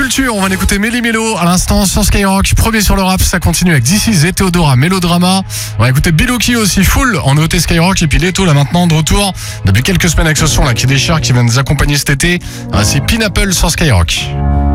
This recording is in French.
Culture, on va écouter Méli Mélo à l'instant sur Skyrock. Premier sur le rap, ça continue avec This Is et Théodora, Mélodrama. On va écouter Biloki aussi, Full en nouveauté Skyrock. Et puis Leto là maintenant de retour depuis quelques semaines avec ce son là qui déchire, qui va nous accompagner cet été. C'est Pineapple sur Skyrock.